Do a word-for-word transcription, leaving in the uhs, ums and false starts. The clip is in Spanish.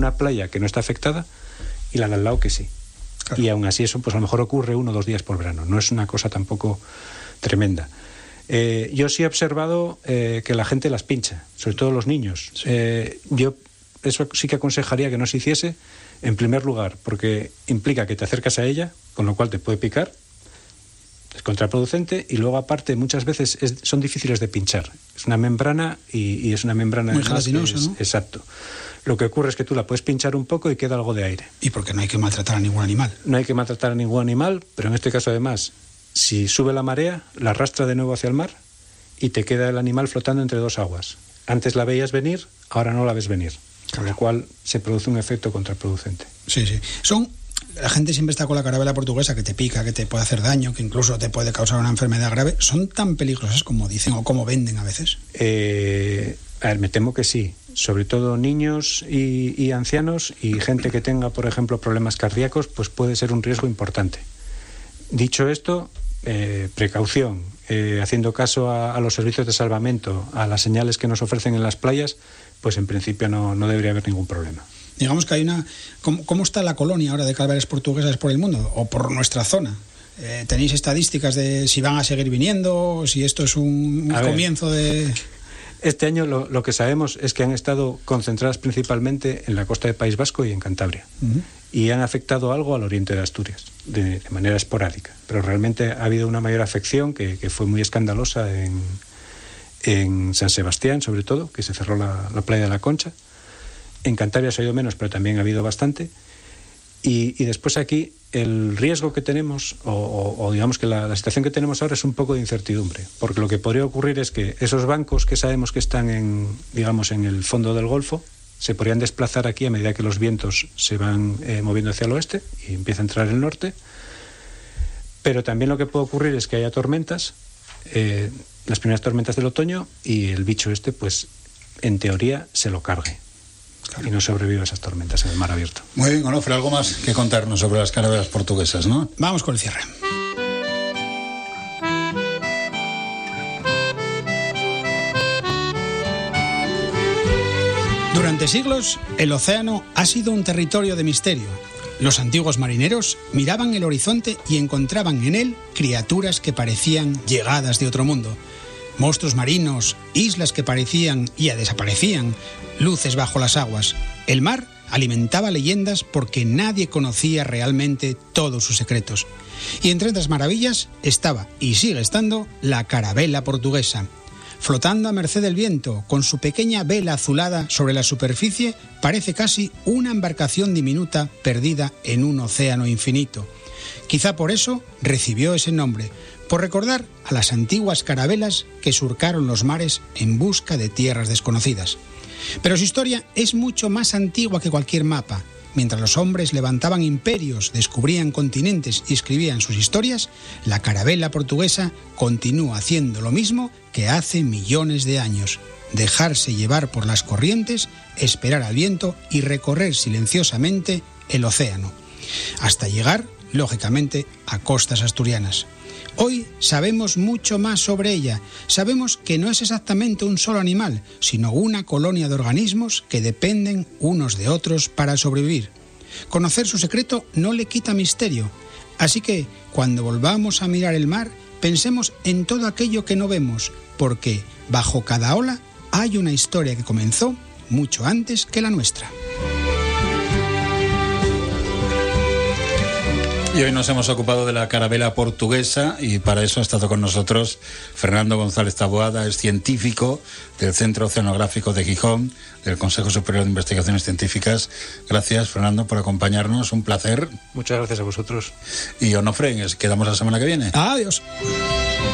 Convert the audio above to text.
una playa que no está afectada y la de al lado que sí. Claro. Y aún así eso pues a lo mejor ocurre uno o dos días por verano, no es una cosa tampoco tremenda. Eh, yo sí he observado eh, que la gente las pincha, sobre todo los niños. Sí. Eh, yo eso sí que aconsejaría que no se hiciese, en primer lugar, porque implica que te acercas a ella, con lo cual te puede picar, es contraproducente, y luego aparte muchas veces es, son difíciles de pinchar. Es una membrana y, y es una membrana muy gelatinosa, ¿no? Exacto. Lo que ocurre es que tú la puedes pinchar un poco y queda algo de aire. Y porque no hay que maltratar a ningún animal. No hay que maltratar a ningún animal, pero en este caso además, si sube la marea, la arrastra de nuevo hacia el mar y te queda el animal flotando entre dos aguas. Antes la veías venir, ahora no la ves venir. Con lo cual se produce un efecto contraproducente. Sí, sí. Son... La gente siempre está con la carabela portuguesa que te pica, que te puede hacer daño, que incluso te puede causar una enfermedad grave. ¿Son tan peligrosas como dicen o como venden a veces? Eh, a ver, me temo que sí. Sobre todo niños y, y ancianos y gente que tenga, por ejemplo, problemas cardíacos, pues puede ser un riesgo importante. Dicho esto, eh, precaución, eh, haciendo caso a, a los servicios de salvamento, a las señales que nos ofrecen en las playas, pues en principio no, no debería haber ningún problema. Digamos que hay una... ¿Cómo, cómo está la colonia ahora de carabelas portuguesas por el mundo o por nuestra zona? Eh, ¿Tenéis estadísticas de si van a seguir viniendo, si esto es un, un comienzo de...? Este año lo, lo que sabemos es que han estado concentradas principalmente en la costa del País Vasco y en Cantabria. Uh-huh. Y han afectado algo al oriente de Asturias, de, de manera esporádica. Pero realmente ha habido una mayor afección que, que fue muy escandalosa en, en San Sebastián, sobre todo, que se cerró la, la playa de la Concha. En Cantabria se ha ido menos, pero también ha habido bastante. Y, y después aquí el riesgo que tenemos, o, o, o digamos que la, la situación que tenemos ahora es un poco de incertidumbre, porque lo que podría ocurrir es que esos bancos que sabemos que están en, digamos, en el fondo del Golfo, se podrían desplazar aquí a medida que los vientos se van eh, moviendo hacia el oeste y empieza a entrar el norte. Pero también lo que puede ocurrir es que haya tormentas, eh, las primeras tormentas del otoño, y el bicho este, pues, en teoría, se lo cargue. Claro. Y no sobrevive a esas tormentas en el mar abierto. Muy bien, Onofre, algo más que contarnos sobre las carabelas portuguesas, ¿no? Vamos con el cierre. Durante siglos, el océano ha sido un territorio de misterio. Los antiguos marineros miraban el horizonte y encontraban en él criaturas que parecían llegadas de otro mundo. Monstruos marinos, islas que parecían y desaparecían, luces bajo las aguas. El mar alimentaba leyendas porque nadie conocía realmente todos sus secretos. Y entre otras maravillas estaba, y sigue estando, la carabela portuguesa. Flotando a merced del viento, con su pequeña vela azulada sobre la superficie, parece casi una embarcación diminuta perdida en un océano infinito. Quizá por eso recibió ese nombre, por recordar a las antiguas carabelas que surcaron los mares en busca de tierras desconocidas. Pero su historia es mucho más antigua que cualquier mapa. Mientras los hombres levantaban imperios, descubrían continentes y escribían sus historias, la carabela portuguesa continúa haciendo lo mismo que hace millones de años: dejarse llevar por las corrientes, esperar al viento y recorrer silenciosamente el océano, hasta llegar, lógicamente, a costas asturianas. Hoy sabemos mucho más sobre ella. Sabemos que no es exactamente un solo animal, sino una colonia de organismos que dependen unos de otros para sobrevivir. Conocer su secreto no le quita misterio. Así que, cuando volvamos a mirar el mar, pensemos en todo aquello que no vemos, porque bajo cada ola hay una historia que comenzó mucho antes que la nuestra. Y hoy nos hemos ocupado de la carabela portuguesa y para eso ha estado con nosotros Fernando González Taboada, es científico del Centro Oceanográfico de Gijón, del Consejo Superior de Investigaciones Científicas. Gracias, Fernando, por acompañarnos, un placer. Muchas gracias a vosotros. Y Onofre, quedamos la semana que viene. Adiós.